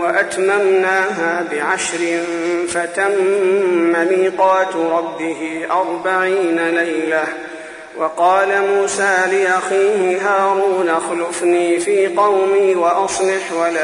وأتممناها ب10 فتم ميقات ربه 40 ليلة. وقال موسى لأخيه هارون اخلفني في قومي وأصلح ولا